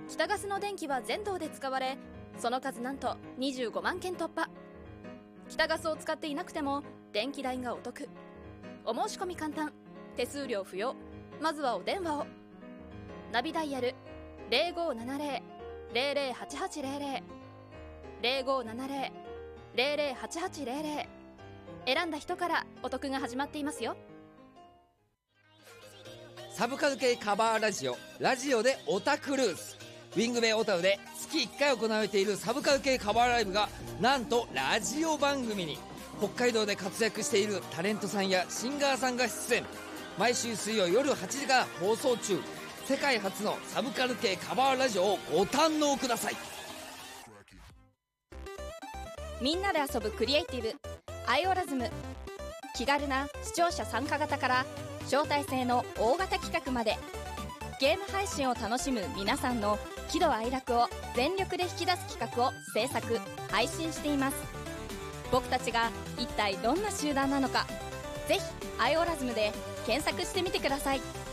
北ガスの電気は全道で使われ、その数なんと25万件突破。北ガスを使っていなくても電気代がお得。お申し込み簡単、手数料不要。まずはお電話を。ナビダイヤル 0570-008800 0570-008800、選んだ人からお得が始まっていますよ。 サブカル系カバーラジオ、ラジオでオタクルース。ウィングベイオタウで月1回行われているサブカル系カバーライブがなんとラジオ番組に。北海道で活躍しているタレントさんやシンガーさんが出演。毎週水曜夜8時から放送中。世界初のサブカル系カバーラジオをご堪能ください。 みんなで遊ぶクリエイティブアイオラズム。気軽な視聴者参加型から招待制の大型企画まで、ゲーム配信を楽しむ皆さんの喜怒哀楽を全力で引き出す企画を制作配信しています。僕たちが一体どんな集団なのか、ぜひアイオラズムで検索してみてください。